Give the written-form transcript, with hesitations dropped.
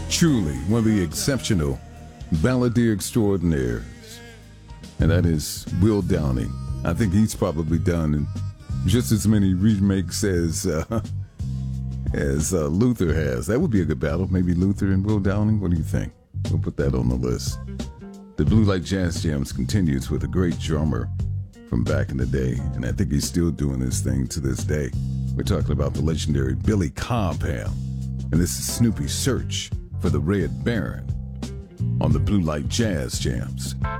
Truly, one of the exceptional balladeer extraordinaires. And that is Will Downing. I think he's probably done just as many remakes as Luther has. That would be a good battle. Maybe Luther and Will Downing. What do you think? We'll put that on the list. The Blue Light Jazz Jams continues with a great drummer from back in the day, and I think he's still doing his thing to this day. We're talking about the legendary Billy Cobham, and this is Snoopy's Search for the Red Baron on the Blue Light Jazz Jams.